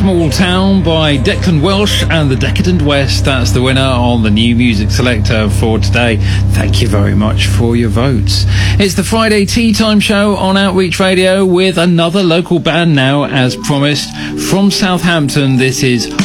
Small Town by Declan Welsh and the Decadent West. That's the winner on the New Music Selector for today. Thank you very much for your votes. It's the Friday Tea Time Show on Outreach Radio with another local band now, as promised. From Southampton, this is